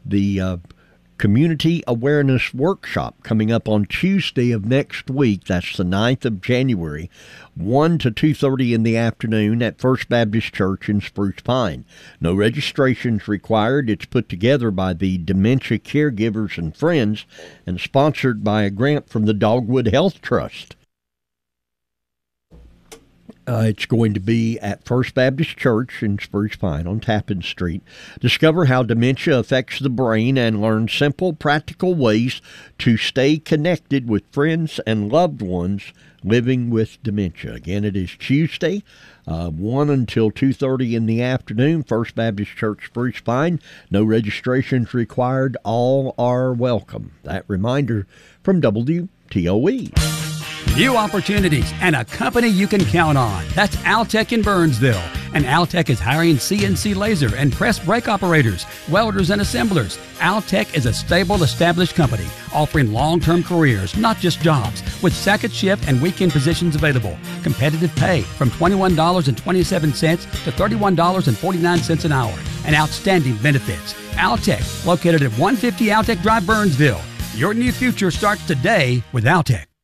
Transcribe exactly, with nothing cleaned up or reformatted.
the uh, Community Awareness Workshop coming up on Tuesday of next week. That's the ninth of January, one to two thirty in the afternoon at First Baptist Church in Spruce Pine. No registrations required. It's put together by the Dementia Caregivers and Friends and sponsored by a grant from the Dogwood Health Trust. Uh, it's going to be at First Baptist Church in Spruce Pine on Tappan Street. Discover how dementia affects the brain and learn simple, practical ways to stay connected with friends and loved ones living with dementia. Again, it is Tuesday, uh, one until two thirty in the afternoon, First Baptist Church, Spruce Pine. No registrations required. All are welcome. That reminder from W T O E. New opportunities and a company you can count on. That's Altec in Burnsville. And Altec is hiring C N C laser and press brake operators, welders, and assemblers. Altec is a stable, established company offering long-term careers, not just jobs, with second shift and weekend positions available. Competitive pay from twenty-one dollars and twenty-seven cents to thirty-one dollars and forty-nine cents an hour. And outstanding benefits. Altec, located at one fifty Altec Drive, Burnsville. Your new future starts today with Altec.